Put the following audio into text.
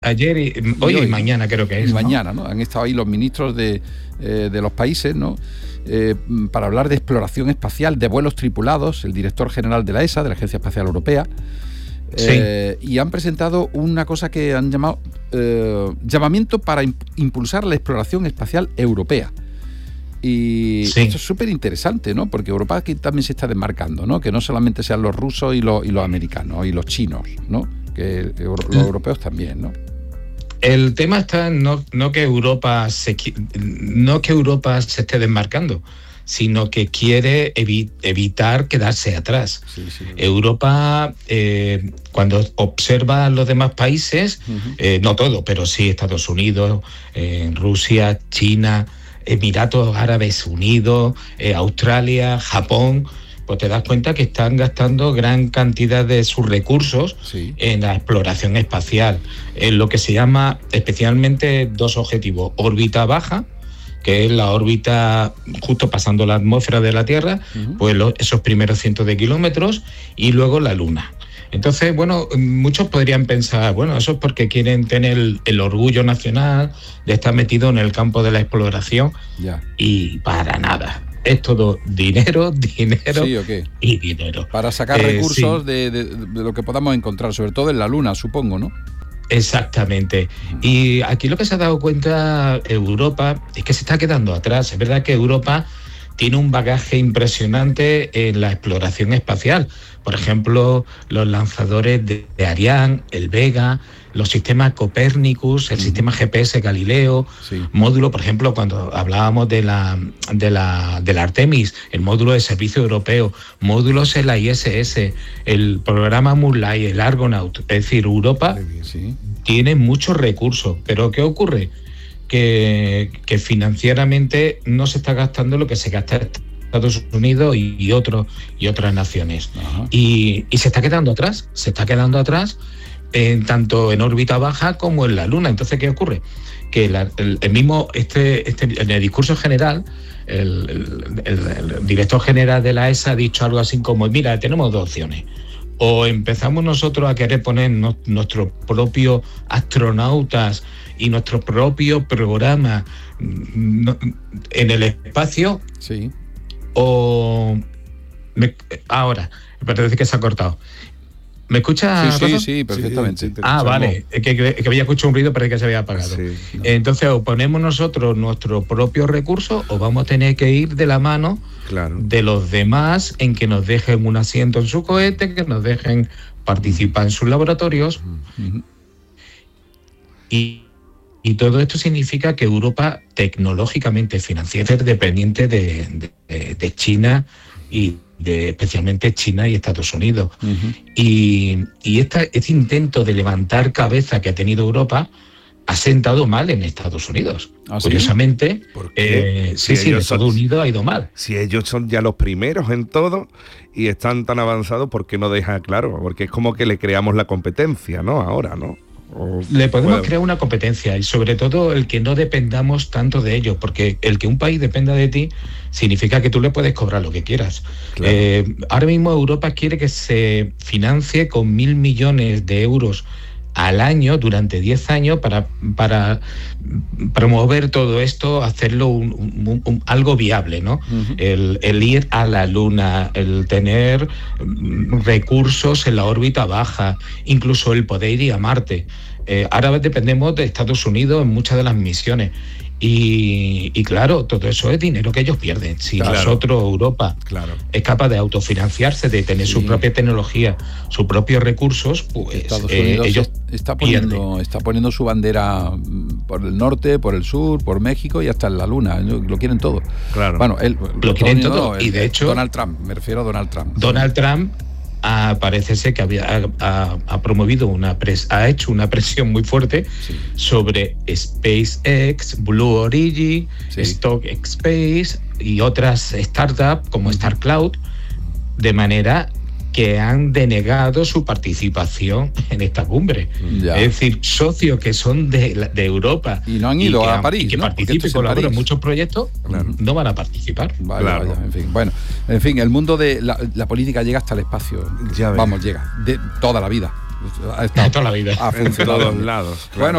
Ayer, hoy y mañana creo que es. Y mañana, ¿no? Han estado ahí los ministros de los países, ¿no? Para hablar de exploración espacial, de vuelos tripulados, el director general de la ESA, de la Agencia Espacial Europea. Sí. Y han presentado una cosa que han llamado llamamiento para impulsar la exploración espacial europea. Y esto es súper interesante, ¿no? Porque Europa aquí también se está desmarcando, ¿no? Que no solamente sean los rusos y los americanos y los chinos, ¿no? Que los europeos también, ¿no? El tema está no que Europa se esté desmarcando, sino que quiere evitar quedarse atrás. Sí. Europa, cuando observa a los demás países, no todo, pero sí Estados Unidos, Rusia, China, Emiratos Árabes Unidos, Australia, Japón, pues te das cuenta que están gastando gran cantidad de sus recursos en la exploración espacial, en lo que se llama especialmente dos objetivos: órbita baja, que es la órbita justo pasando la atmósfera de la Tierra, pues esos primeros cientos de kilómetros, y luego la Luna. Entonces, bueno, muchos podrían pensar, bueno, eso es porque quieren tener el orgullo nacional de estar metido en el campo de la exploración, y para nada. Es todo dinero y dinero. Para sacar recursos de lo que podamos encontrar, sobre todo en la Luna, supongo, ¿no? Exactamente. Y aquí lo que se ha dado cuenta Europa es que se está quedando atrás. Es verdad que Europa tiene un bagaje impresionante en la exploración espacial. Por ejemplo, los lanzadores de Ariane, el Vega, los sistemas Copernicus, el sistema GPS Galileo, módulo, por ejemplo, cuando hablábamos de la Artemis, el módulo de servicio europeo, módulos en la ISS, el programa Moonlight, el Argonaut. Es decir, Europa tiene muchos recursos, pero ¿qué ocurre? Que financieramente no se está gastando lo que se gasta en Estados Unidos y otras naciones. Y se está quedando atrás, tanto en órbita baja como en la Luna. Entonces, ¿qué ocurre? Que el mismo en el discurso general, el director general de la ESA ha dicho algo así como: mira, tenemos dos opciones. O empezamos nosotros a querer poner nuestros propios astronautas y nuestro propio programa en el espacio, ahora, parece que se ha cortado. ¿Me escuchas? Sí, perfectamente. Sí, vale, que había escuchado un ruido, parece que se había apagado. Entonces, o ponemos nosotros nuestro propio recurso, o vamos a tener que ir de la mano de los demás en que nos dejen un asiento en su cohete, que nos dejen participar en sus laboratorios. Y todo esto significa que Europa, tecnológicamente, financieramente, es dependiente de China y especialmente China y Estados Unidos. Y este intento de levantar cabeza que ha tenido Europa ha sentado mal en Estados Unidos. Curiosamente, en Estados Unidos ha ido mal. Si ellos son ya los primeros en todo y están tan avanzados, ¿por qué no deja claro? Porque es como que le creamos la competencia, ¿no? Ahora, ¿no? Le podemos crear una competencia, y sobre todo el que no dependamos tanto de ellos, porque el que un país dependa de ti significa que tú le puedes cobrar lo que quieras. Ahora mismo Europa quiere que se financie con 1.000 millones de euros al año durante 10 años para promover todo esto, hacerlo algo viable, ¿no? El ir a la Luna, el tener recursos en la órbita baja, incluso el poder ir a Marte. Ahora dependemos de Estados Unidos en muchas de las misiones. Y claro, todo eso es dinero que ellos pierden. Si nosotros, Europa, es capaz de autofinanciarse, de tener su propia tecnología, sus propios recursos, pues Estados Unidos ellos está poniendo su bandera por el norte, por el sur, por México y hasta en la Luna. Lo quieren todo. Bueno, lo quieren todo. Y de hecho, Donald Trump, me refiero a Donald Trump. Donald Trump parece ser que ha promovido ha hecho una presión muy fuerte sobre SpaceX, Blue Origin, StockX Space y otras startups como StarCloud, de manera que han denegado su participación en esta cumbre. Es decir, socios que son de Europa y no han ido a París, y que participan y colaboran en muchos proyectos, no van a participar. En fin, el mundo de la política llega hasta el espacio. Llega de toda la vida. De toda la vida. Ha funcionado en todos lados. Bueno.